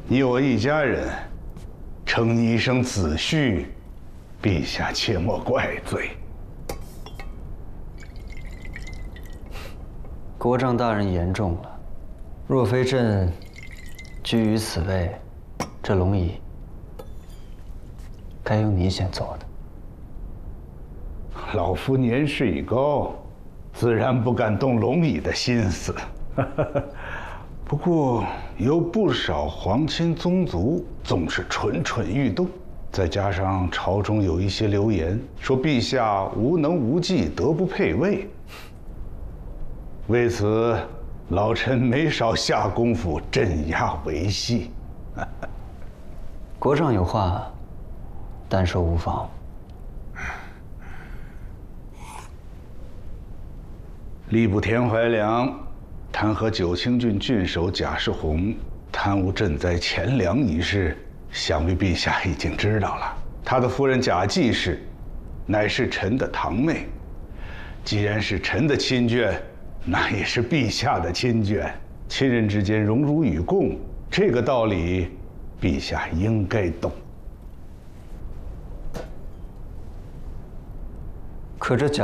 你我一家人，称你一声子婿，陛下切莫怪罪。 国丈大人言重了，若非朕居于此位，这龙椅该由你先坐的。 老夫年事已高，自然不敢动龙椅的心思。不过有不少皇亲宗族总是蠢蠢欲动，再加上朝中有一些流言，说陛下无能无技，德不配位。为此，老臣没少下功夫镇压维系。 国丈有话，单说无妨。 吏部田怀良弹劾九清郡郡守贾世宏贪污赈灾钱粮一事，想必陛下已经知道了。他的夫人贾季氏，乃是臣的堂妹。既然是臣的亲眷，那也是陛下的亲眷。亲人之间荣辱与共，这个道理，陛下应该懂。 可这贾